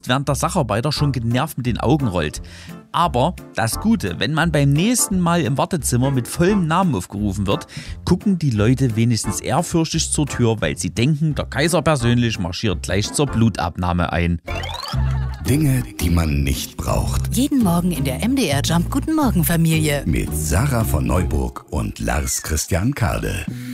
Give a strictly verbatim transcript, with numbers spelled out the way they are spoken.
sitzt, während der Sacharbeiter schon genervt mit den Augen rollt. Aber das Gute, wenn man beim nächsten Mal im Wartezimmer mit vollem Namen aufgerufen wird, gucken die Leute wenigstens ehrfürchtig zur Tür, weil sie denken, der Kaiser persönlich marschiert gleich zur Blutabnahme ein. Dinge, die man nicht braucht. Jeden Morgen in der M D R Jump Guten Morgen Familie. Mit Sarah von Neuburg und Lars Christian Kade.